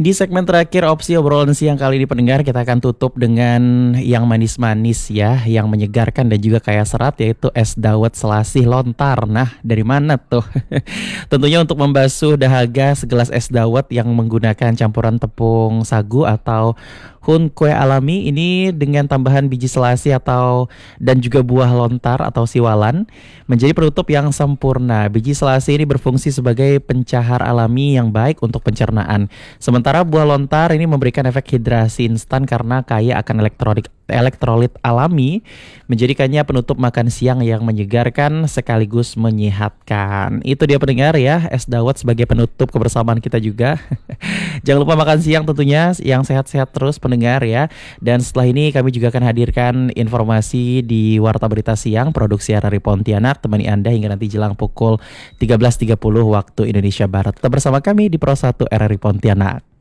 Di segmen terakhir opsi obrolan siang kali ini pendengar, kita akan tutup dengan yang manis-manis ya, yang menyegarkan dan juga kaya serat, yaitu es dawet selasih lontar. Nah, dari mana tuh? Tentunya untuk membasuh dahaga, segelas es dawet yang menggunakan campuran tepung sagu atau hun kue alami ini dengan tambahan biji selasi atau dan juga buah lontar atau siwalan menjadi penutup yang sempurna. Biji selasi ini berfungsi sebagai pencahar alami yang baik untuk pencernaan. Sementara buah lontar ini memberikan efek hidrasi instan karena kaya akan elektrolit alami, menjadikannya penutup makan siang yang menyegarkan sekaligus menyehatkan. Itu dia pendengar ya, es dawet sebagai penutup kebersamaan kita juga. Jangan lupa makan siang tentunya yang sehat-sehat terus pendengar ya. Dan setelah ini kami juga akan hadirkan informasi di Warta Berita Siang produksi RRI Pontianak, temani Anda hingga nanti jelang pukul 13.30 waktu Indonesia Barat. Tetap bersama kami di Pro 1 RRI Pontianak.